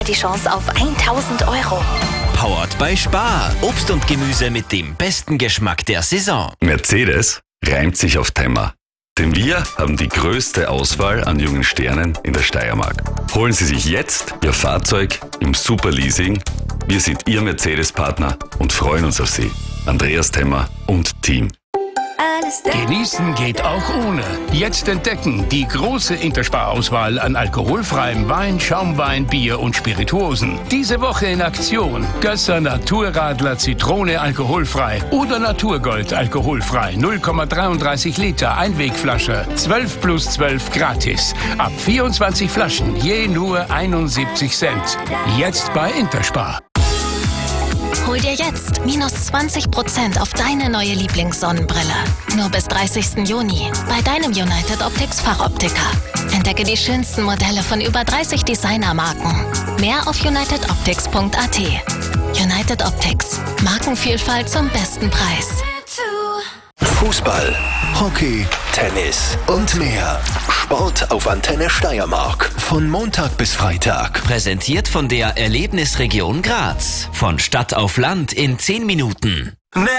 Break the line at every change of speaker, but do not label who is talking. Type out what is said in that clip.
Die Chance auf 1.000 Euro.
Powered by Spar. Obst und Gemüse mit dem besten Geschmack der Saison.
Mercedes reimt sich auf Thema. Denn wir haben die größte Auswahl an jungen Sternen in der Steiermark. Holen Sie sich jetzt Ihr Fahrzeug im Superleasing. Wir sind Ihr Mercedes-Partner und freuen uns auf Sie. Andreas Themmer und Team.
Genießen geht auch ohne. Jetzt entdecken die große Interspar-Auswahl an alkoholfreiem Wein, Schaumwein, Bier und Spirituosen. Diese Woche in Aktion: Gösser Naturradler Zitrone alkoholfrei oder Naturgold alkoholfrei. 0,33 Liter Einwegflasche. 12+12 gratis. Ab 24 Flaschen, je nur 71 Cent. Jetzt bei Interspar.
Hol dir jetzt minus 20% auf deine neue Lieblingssonnenbrille. Nur bis 30. Juni bei deinem United Optics Fachoptiker. Entdecke die schönsten Modelle von über 30 Designermarken. Mehr auf unitedoptics.at. United Optics. Markenvielfalt zum besten Preis.
Fußball, Hockey, Tennis und mehr. Sport auf Antenne Steiermark. Von Montag bis Freitag.
Präsentiert von der Erlebnisregion Graz. Von Stadt auf Land in 10 Minuten.